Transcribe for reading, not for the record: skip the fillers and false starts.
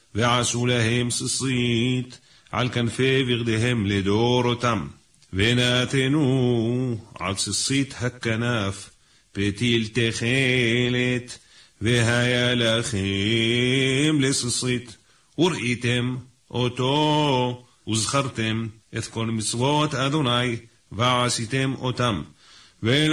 ועשו להם ססית על כנפי בגדיהם לדורותם, ונתנו על ססית הכנף פתיל תכלת, והיה לכם לססית, וראיתם אותו, וזכרתם את כל מצוות אדוני, ועשיתם אותם,